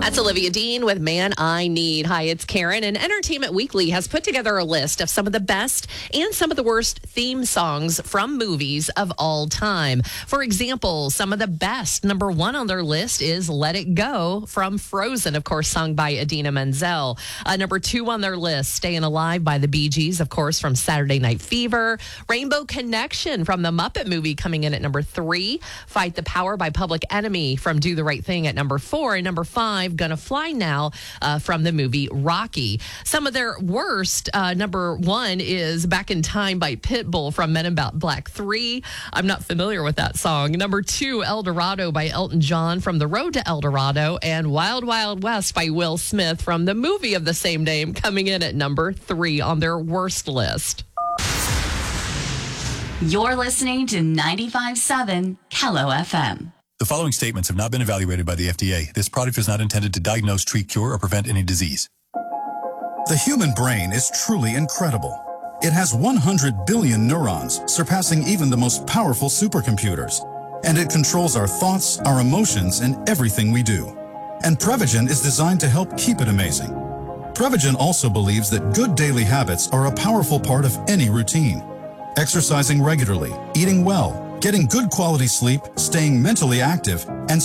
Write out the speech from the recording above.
That's Olivia Dean with Man I Need. Hi, it's Karen, and Entertainment Weekly has put together a list of some of the best and some of the worst theme songs from movies of all time. For example, some of the best. Number one on their list is Let It Go from Frozen, of course, sung by Idina Menzel. Number two on their list, Staying Alive by the Bee Gees, of course, from Saturday Night Fever. Rainbow Connection from the Muppet Movie coming in at number three. Fight the Power by Public Enemy from Do the Right Thing at number four. And number five, Gonna Fly Now from the movie Rocky. Some of their worst, number one is Back in Time by Pitbull from Men in Black 3. I'm not familiar with that song. Number two, El Dorado by Elton John from The Road to El Dorado. And Wild Wild West by Will Smith from the movie of the same name coming in at number three on their worst list. You're listening to 95.7 Kello FM. The following statements have not been evaluated by the FDA. This product is not intended to diagnose, treat, cure, or prevent any disease. The human brain is truly incredible. It has 100 billion neurons, surpassing even the most powerful supercomputers. And it controls our thoughts, our emotions, and everything we do. And Prevagen is designed to help keep it amazing. Prevagen also believes that good daily habits are a powerful part of any routine. Exercising regularly, eating well, getting good quality sleep, staying mentally active, and